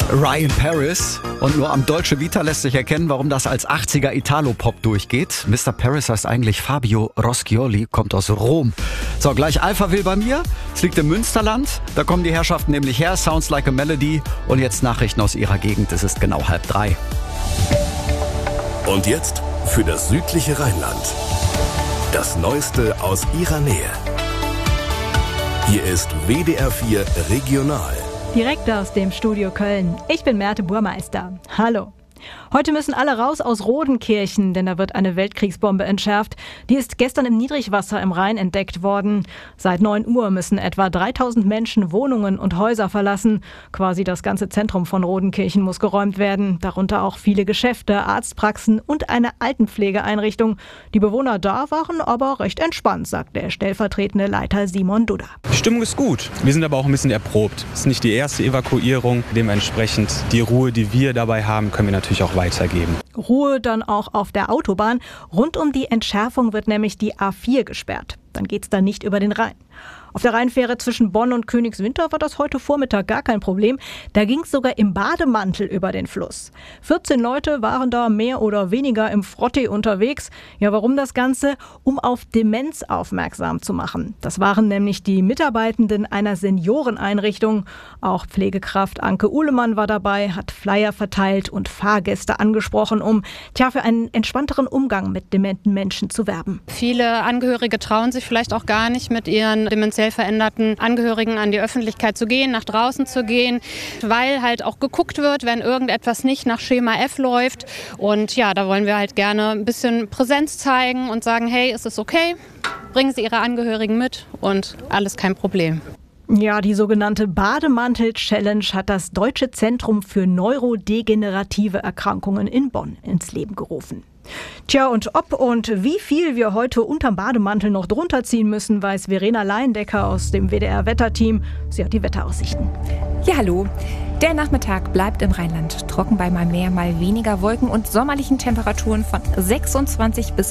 Ryan Paris. Und nur am Dolce Vita lässt sich erkennen, warum das als 80er Italo-Pop durchgeht. Mr. Paris heißt eigentlich Fabio Roscioli, kommt aus Rom. So, gleich Alphaville bei mir. Es liegt im Münsterland. Da kommen die Herrschaften nämlich her. Sounds like a Melody. Und jetzt Nachrichten aus ihrer Gegend. Es ist genau 2:30. Und jetzt für das südliche Rheinland. Das Neueste aus ihrer Nähe. Hier ist WDR 4 Regional. Direkt aus dem Studio Köln. Ich bin Merte Burmeister. Hallo. Heute müssen alle raus aus Rodenkirchen, denn da wird eine Weltkriegsbombe entschärft. Die ist gestern im Niedrigwasser im Rhein entdeckt worden. Seit 9 Uhr müssen etwa 3000 Menschen Wohnungen und Häuser verlassen. Quasi das ganze Zentrum von Rodenkirchen muss geräumt werden. Darunter auch viele Geschäfte, Arztpraxen und eine Altenpflegeeinrichtung. Die Bewohner da waren aber recht entspannt, sagt der stellvertretende Leiter Simon Dudda. Die Stimmung ist gut. Wir sind aber auch ein bisschen erprobt. Es ist nicht die erste Evakuierung. Dementsprechend die Ruhe, die wir dabei haben, können wir natürlich auch weitergeben. Ruhe dann auch auf der Autobahn. Rund um die Entschärfung wird nämlich die A4 gesperrt. Dann geht's da nicht über den Rhein. Auf der Rheinfähre zwischen Bonn und Königswinter war das heute Vormittag gar kein Problem. Da ging es sogar im Bademantel über den Fluss. 14 Leute waren da mehr oder weniger im Frottee unterwegs. Ja, warum das Ganze? Um auf Demenz aufmerksam zu machen. Das waren nämlich die Mitarbeitenden einer Senioreneinrichtung. Auch Pflegekraft Anke Uhlemann war dabei, hat Flyer verteilt und Fahrgäste angesprochen, um für einen entspannteren Umgang mit dementen Menschen zu werben. Viele Angehörige trauen sich vielleicht auch gar nicht, mit ihren demenziell veränderten Angehörigen an die Öffentlichkeit zu gehen, nach draußen zu gehen, weil halt auch geguckt wird, wenn irgendetwas nicht nach Schema F läuft. Und ja, da wollen wir halt gerne ein bisschen Präsenz zeigen und sagen, hey, ist es okay? Bringen Sie Ihre Angehörigen mit und alles kein Problem. Ja, die sogenannte Bademantel-Challenge hat das Deutsche Zentrum für neurodegenerative Erkrankungen in Bonn ins Leben gerufen. Tja, und ob und wie viel wir heute unterm Bademantel noch drunter ziehen müssen, weiß Verena Leindecker aus dem WDR-Wetterteam. Sie hat die Wetteraussichten. Ja, hallo. Der Nachmittag bleibt im Rheinland trocken bei mal mehr, mal weniger Wolken und sommerlichen Temperaturen von 26 bis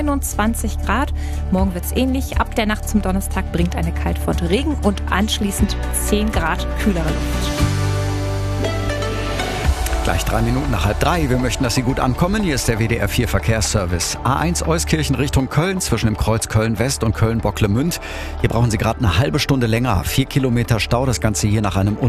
29 Grad. Morgen wird's ähnlich. Ab der Nacht zum Donnerstag bringt eine Kaltfront Regen und anschließend 10 Grad kühlere Luft. Gleich 3 Minuten nach 2:30. Wir möchten, dass Sie gut ankommen. Hier ist der WDR 4 Verkehrsservice. A1 Euskirchen Richtung Köln zwischen dem Kreuz Köln-West und Köln-Bocklemünd. Hier brauchen Sie gerade eine halbe Stunde länger. 4 Kilometer Stau, das Ganze hier nach einem